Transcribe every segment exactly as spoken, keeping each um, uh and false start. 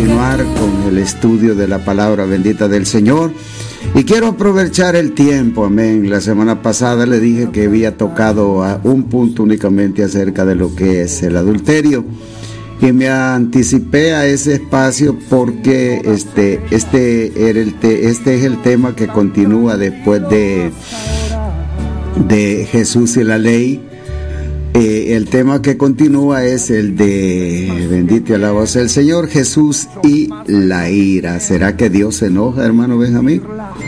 continuar con el estudio de la palabra bendita del Señor. Y quiero aprovechar el tiempo, amén. La semana pasada le dije que había tocado a un punto únicamente acerca de lo que es el adulterio. Y me anticipé a ese espacio porque este, este, era el te, este es el tema que continúa después de, de Jesús y la ley. Eh, el tema que continúa es el de, bendito y alabado sea el Señor, Jesús y la ira. ¿Será que Dios se enoja, hermano Benjamín?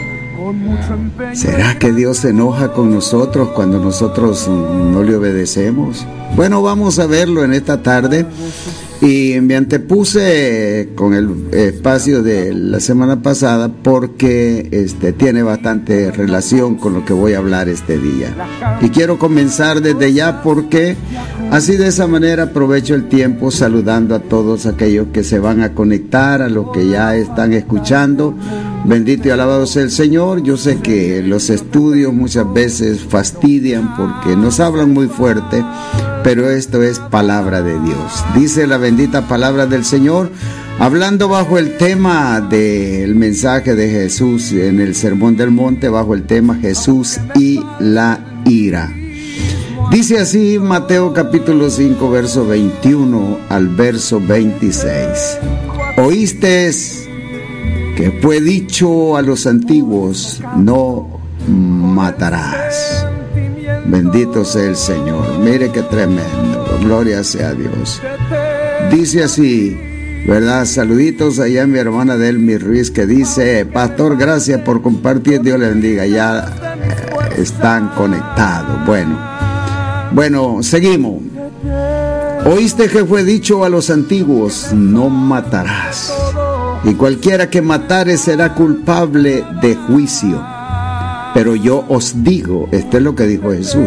¿Será que Dios se enoja con nosotros cuando nosotros no le obedecemos? Bueno, vamos a verlo en esta tarde. Y me antepuse con el espacio de la semana pasada porque este, tiene bastante relación con lo que voy a hablar este día. Y quiero comenzar desde ya porque así de esa manera aprovecho el tiempo saludando a todos aquellos que se van a conectar, a los que ya están escuchando. Bendito y alabado sea el Señor. Yo sé que los estudios muchas veces fastidian porque nos hablan muy fuerte, pero esto es palabra de Dios. Dice la bendita palabra del Señor, hablando bajo el tema del mensaje de Jesús en el Sermón del Monte, bajo el tema Jesús y la ira. Dice así Mateo capítulo cinco, verso veintiuno al verso veintiséis. Oísteis que fue dicho a los antiguos, no matarás. Bendito sea el Señor. Mire qué tremendo. Gloria sea a Dios. Dice así, ¿verdad? Saluditos allá a mi hermana Delmi Ruiz que dice, pastor, gracias por compartir, Dios le bendiga. Ya eh, están conectados. Bueno, bueno, seguimos. Oíste que fue dicho a los antiguos, no matarás. Y cualquiera que matare será culpable de juicio. Pero yo os digo, esto es lo que dijo Jesús,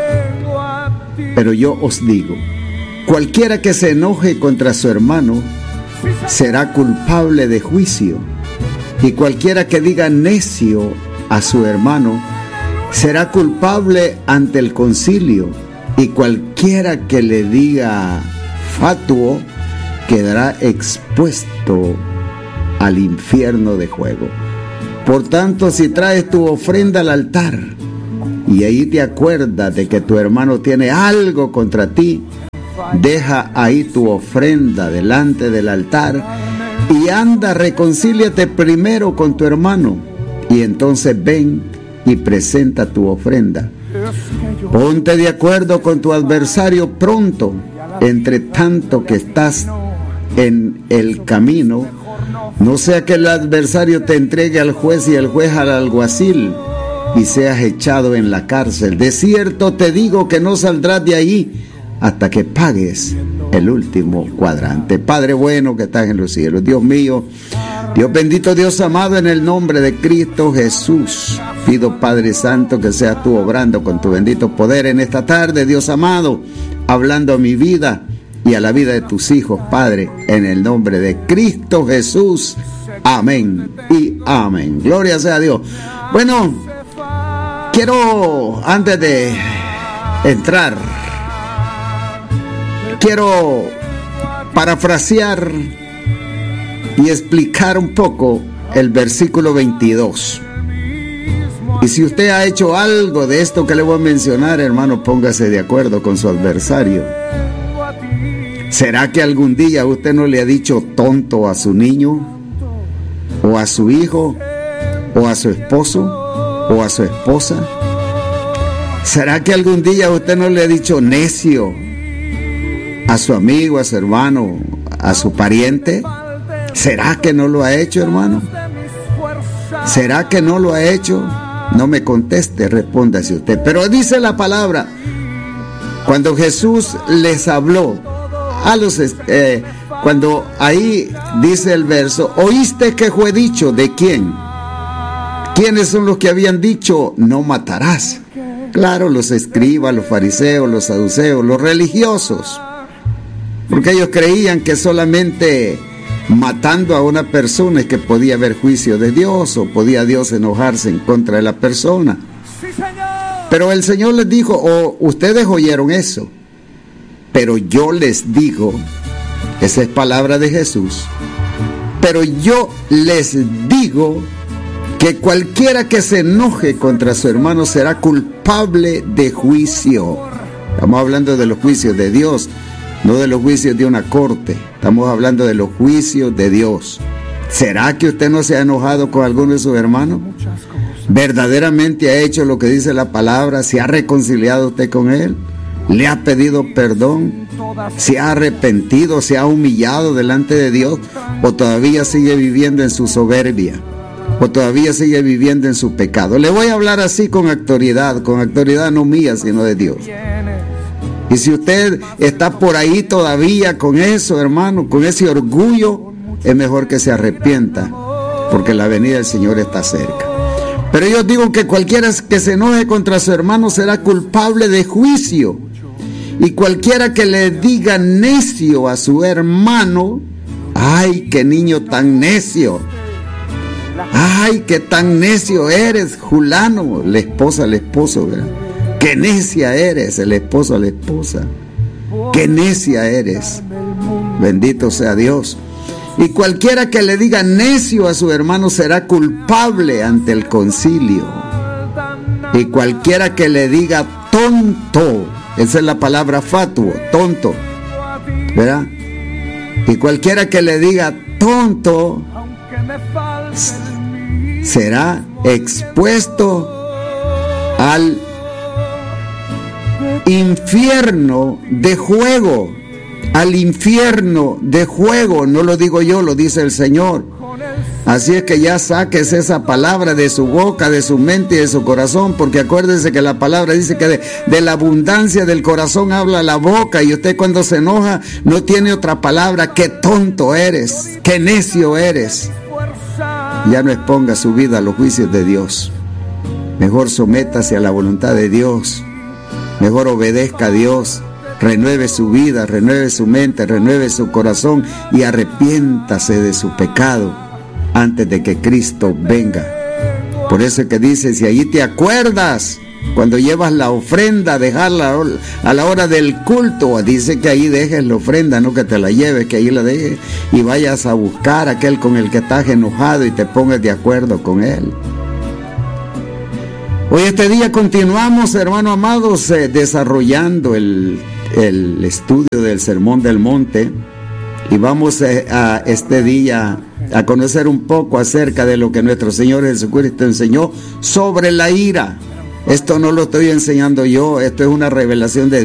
pero yo os digo, cualquiera que se enoje contra su hermano será culpable de juicio. Y cualquiera que diga necio a su hermano será culpable ante el concilio. Y cualquiera que le diga fatuo quedará expuesto al infierno de fuego. Por tanto, si traes tu ofrenda al altar y ahí te acuerdas de que tu hermano tiene algo contra ti, deja ahí tu ofrenda delante del altar y anda, reconcíliate primero con tu hermano y entonces ven y presenta tu ofrenda. Ponte de acuerdo con tu adversario pronto, entre tanto que estás en el camino, no sea que el adversario te entregue al juez y el juez al alguacil y seas echado en la cárcel. De cierto te digo que no saldrás de ahí hasta que pagues el último cuadrante. Padre bueno que estás en los cielos, Dios mío, Dios bendito, Dios amado, en el nombre de Cristo Jesús, pido, Padre Santo, que seas tú obrando con tu bendito poder en esta tarde, Dios amado, hablando a mi vida y a la vida de tus hijos, Padre, en el nombre de Cristo Jesús. Amén y amén. Gloria sea a Dios. Bueno, quiero, antes de entrar, quiero parafrasear y explicar un poco el versículo veintidós. Y si usted ha hecho algo de esto que le voy a mencionar, hermano, póngase de acuerdo con su adversario. ¿Será que algún día usted no le ha dicho tonto a su niño, o a su hijo, o a su esposo, o a su esposa? ¿Será que algún día usted no le ha dicho necio a su amigo, a su hermano, a su pariente? ¿Será que no lo ha hecho, hermano? ¿Será que no lo ha hecho? No me conteste, respóndase usted. Pero dice la palabra, cuando Jesús les habló, a los, eh, cuando ahí dice el verso, ¿oíste que fue dicho? ¿De quién? ¿Quiénes son los que habían dicho no matarás? Claro, los escribas, los fariseos, los saduceos, los religiosos, porque ellos creían que solamente matando a una persona es que podía haber juicio de Dios o podía Dios enojarse en contra de la persona. Pero el Señor les dijo, oh, ustedes oyeron eso, pero yo les digo, esa es palabra de Jesús, Pero yo les digo que cualquiera que se enoje contra su hermano será culpable de juicio. Estamos hablando de los juicios de Dios, no de los juicios de una corte. Estamos hablando de los juicios de Dios. ¿Será que usted no se ha enojado con alguno de sus hermanos? ¿Verdaderamente ha hecho lo que dice la palabra? ¿Se ha reconciliado usted con él? ¿Le ha pedido perdón? ¿Se ha arrepentido? ¿Se ha humillado delante de Dios? ¿O todavía sigue viviendo en su soberbia? ¿O todavía sigue viviendo en su pecado? Le voy a hablar así con autoridad, con autoridad no mía, sino de Dios. Y si usted está por ahí todavía con eso, hermano, con ese orgullo, es mejor que se arrepienta, porque la venida del Señor está cerca. Pero yo digo que cualquiera que se enoje contra su hermano será culpable de juicio. Y cualquiera que le diga necio a su hermano, ¡ay, qué niño tan necio! ¡Ay, qué tan necio eres, Julano! La esposa al esposo, ¿verdad? ¡Qué necia eres, el esposo a la esposa! ¡Qué necia eres! Bendito sea Dios. Y cualquiera que le diga necio a su hermano será culpable ante el concilio. Y cualquiera que le diga tonto, esa es la palabra fatuo, tonto, ¿verdad? Y cualquiera que le diga tonto será expuesto al infierno de fuego. Al infierno de fuego, no lo digo yo, lo dice el Señor. Así es que ya saques esa palabra de su boca, de su mente y de su corazón, porque acuérdense que la palabra dice que de, de la abundancia del corazón habla la boca, y usted cuando se enoja no tiene otra palabra. ¡Qué tonto eres! ¡Qué necio eres! Ya no exponga su vida a los juicios de Dios. Mejor sométase a la voluntad de Dios. Mejor obedezca a Dios. Renueve su vida, renueve su mente, renueve su corazón y arrepiéntase de su pecado antes de que Cristo venga. Por eso es que dice, si allí te acuerdas, cuando llevas la ofrenda, dejarla a la hora del culto, dice que ahí dejes la ofrenda, no que te la lleves, que ahí la dejes y vayas a buscar a aquel con el que estás enojado y te pongas de acuerdo con él. Hoy este día continuamos, hermanos amados, eh, desarrollando el el estudio del Sermón del Monte, y vamos a, a este día a conocer un poco acerca de lo que nuestro Señor Jesucristo enseñó sobre la ira. Esto no lo estoy enseñando yo, esto es una revelación de